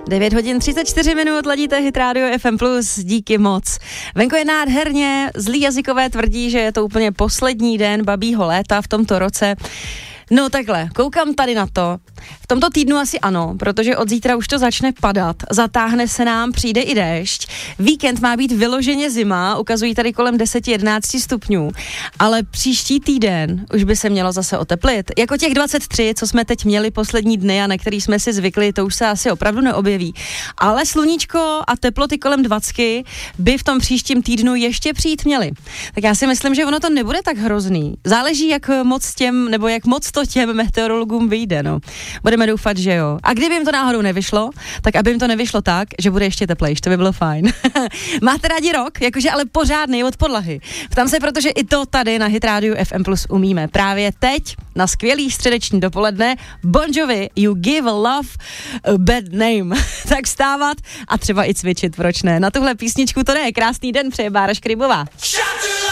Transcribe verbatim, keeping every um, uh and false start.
devět hodin třicet čtyři minut, ladíte Hit Radio F M plus, díky moc. Venku je nádherně, zlý jazykové tvrdí, že je to úplně poslední den babího léta v tomto roce. No takhle, koukám tady na to. V tomto týdnu asi ano, protože od zítra už to začne padat, zatáhne se nám, přijde i déšť. Víkend má být vyloženě zima, ukazují tady kolem deset jedenáct stupňů, ale příští týden už by se mělo zase oteplit. Jako těch dvacet tři, co jsme teď měli poslední dny a na který jsme si zvykli, to už se asi opravdu neobjeví. Ale sluníčko a teploty kolem dvacet by v tom příštím týdnu ještě přijít měly. Tak já si myslím, že ono to nebude tak hrozný. Záleží, jak moc těm, nebo jak moc to těm meteorologům vyjde, no. Budeme doufat, že jo. A kdyby jim to náhodou nevyšlo, tak aby jim to nevyšlo tak, že bude ještě teplejš, to by bylo fajn. Máte rádi rock, jakože ale pořádný od podlahy. Ptám se, protože i to tady na Hit Radio F M plus umíme. Právě teď, na skvělý středeční dopoledne, Bon Jovi, You Give a Love a Bad Name. Tak vstávat a třeba i cvičit, proč ne? Na tuhle písničku to ne, krásný den přeje Bára Škrybová.